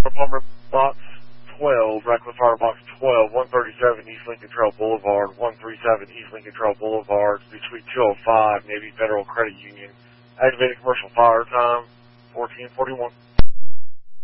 Apartment Box 12, Radcliffe Fire Box 12, 137 East Lincoln Trail Boulevard, 137 East Lincoln Trail Boulevard, Suite 205, Navy Federal Credit Union. Activated commercial fire time, 1441.